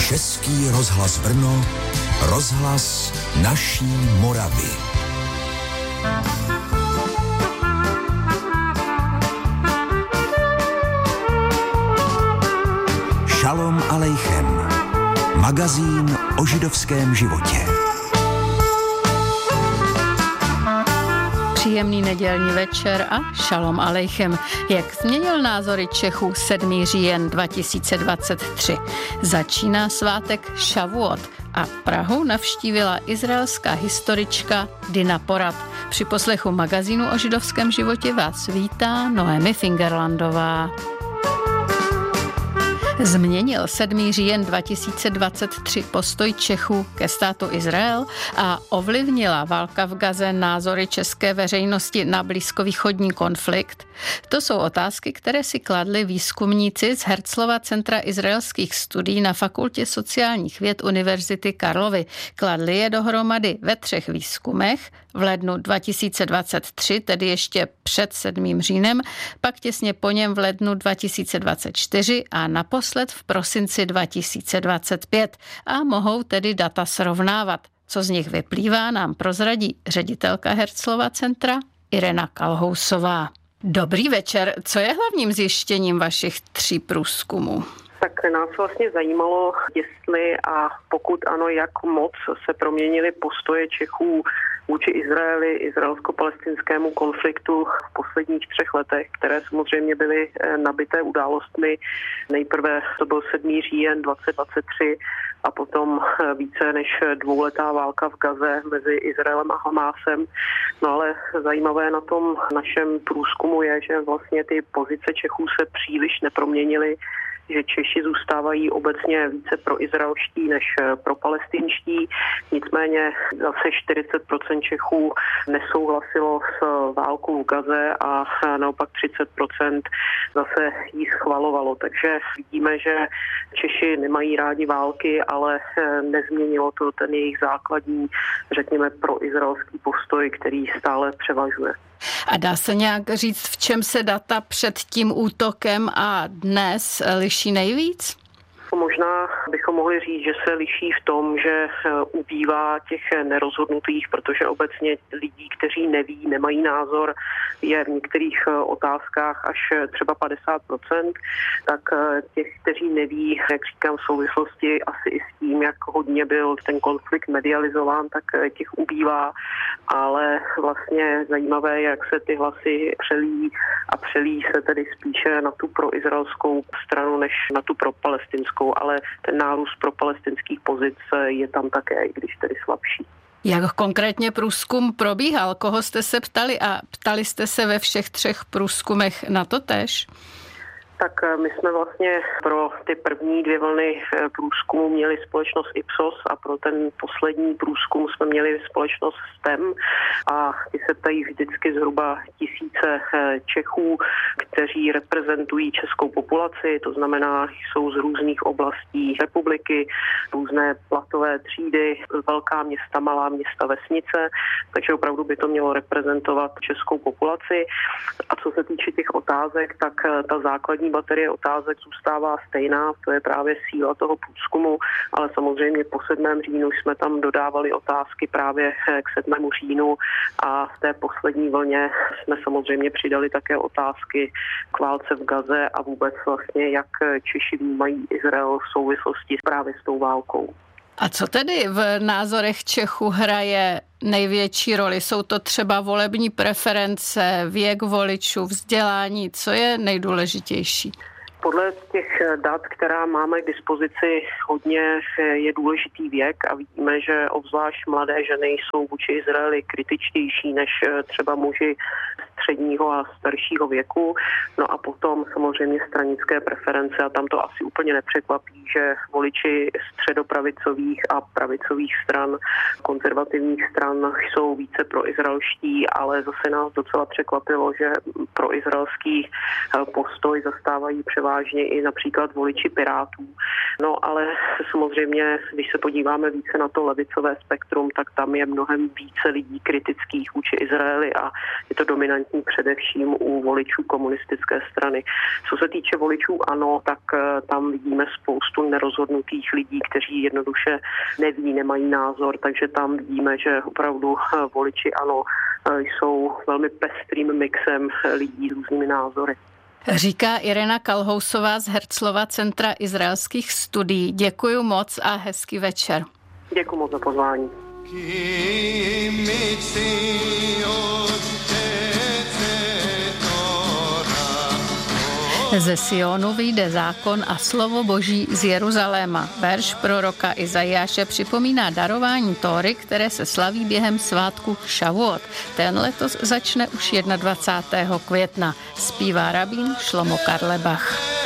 Český rozhlas Brno, rozhlas naší Moravy. Šalom alejchem. Magazín o židovském životě. Příjemný nedělní večer a šalom alejchem. Jak změnil názory Čechů 7. říjen 2023? Začíná svátek Šavuot a Prahu navštívila izraelská historička Dina Porat. Při poslechu magazínu o židovském životě vás vítá Noemi Fingerlandová. Změnil 7. říjen 2023 postoj Čechů ke státu Izrael a ovlivnila válka v Gaze názory české veřejnosti na blízkovýchodní konflikt? To jsou otázky, které si kladli výzkumníci z Herzlova centra izraelských studií na Fakultě sociálních věd Univerzity Karlovy. Kladli je dohromady ve 3 výzkumech, v lednu 2023, tedy ještě před 7. říjnem, pak těsně po něm v lednu 2024 a naposled v prosinci 2025 a mohou tedy data srovnávat. Co z nich vyplývá, nám prozradí ředitelka Herzlova centra Irena Kalhousová. Dobrý večer. Co je hlavním zjištěním vašich 3 průzkumů? Tak nás vlastně zajímalo, jestli a pokud ano, jak moc se proměnily postoje Čechů vůči Izraeli, izraelsko-palestinskému konfliktu v posledních 3 letech, které samozřejmě byly nabité událostmi. Nejprve to byl 7. říjen 2023 a potom více než 2letá válka v Gaze mezi Izraelem a Hamásem. No ale zajímavé na tom našem průzkumu je, že vlastně ty pozice Čechů se příliš neproměnily, že Češi zůstávají obecně více proizraelští než propalestinští. Nicméně zase 40% Čechů nesouhlasilo s válkou v Gaze a naopak 30% zase ji schvalovalo. Takže vidíme, že Češi nemají rádi války, ale nezměnilo to ten jejich základní, řekněme, proizraelský postoj, který stále převažuje. A dá se nějak říct, v čem se data před tím útokem a dnes liší nejvíc? Možná bychom mohli říct, že se liší v tom, že ubývá těch nerozhodnutých, protože obecně lidí, kteří neví, nemají názor, je v některých otázkách až třeba 50%, tak těch, kteří neví, jak říkám, v souvislosti asi i s tím, jak hodně byl ten konflikt medializován, tak těch ubývá, ale vlastně zajímavé, jak se ty hlasy přelíjí se tedy spíše na tu proizraelskou stranu, než na tu propalestinskou, ale ten nárůst pro palestinských pozic je tam také, i když tedy slabší. Jak konkrétně průzkum probíhal? Koho jste se ptali a ptali jste se ve všech 3 průzkumech na to též? Tak my jsme vlastně pro ty první 2 vlny průzkumu měli společnost Ipsos a pro ten poslední průzkum jsme měli společnost STEM a ty se ptají vždycky zhruba 1000 Čechů, kteří reprezentují českou populaci, to znamená, jsou z různých oblastí republiky, různé platové třídy, velká města, malá města, vesnice, takže opravdu by to mělo reprezentovat českou populaci. A co se týče těch otázek, tak ta základní baterie otázek zůstává stejná, to je právě síla toho průzkumu, ale samozřejmě po 7. říjnu jsme tam dodávali otázky právě k 7. říjnu a v té poslední vlně jsme samozřejmě přidali také otázky k válce v Gaze a vůbec vlastně, jak Češi vnímají Izrael v souvislosti právě s tou válkou. A co tedy v názorech Čechů hraje největší roli? Jsou to třeba volební preference, věk voličů, vzdělání? Co je nejdůležitější? Podle těch dat, která máme k dispozici, hodně je důležitý věk a vidíme, že obzvlášť mladé ženy jsou vůči Izraeli kritičtější než třeba muži středního a staršího věku. No a potom samozřejmě stranické preference a tam to asi úplně nepřekvapí, že voliči středopravicových a pravicových stran, konzervativních stran jsou více proizraelští, ale zase nás docela překvapilo, že proizraelský postoj zastávají převážně převážně i například voliči Pirátů. No ale samozřejmě, když se podíváme více na to levicové spektrum, tak tam je mnohem více lidí kritických vůči Izraeli a je to dominantní především u voličů komunistické strany. Co se týče voličů ANO, tak tam vidíme spoustu nerozhodnutých lidí, kteří jednoduše neví, nemají názor, takže tam vidíme, že opravdu voliči ANO jsou velmi pestrým mixem lidí s různými názory. Říká Irena Kalhousová z Herzlova Centra izraelských studií. Děkuju moc a hezký večer. Děkuji moc za pozvání. Ze Sionu vyjde zákon a slovo Boží z Jeruzaléma. Verš proroka Izajáše připomíná darování Tóry, které se slaví během svátku Šavuot. Ten letos začne už 21. května. Zpívá rabín Šlomo Karlebach.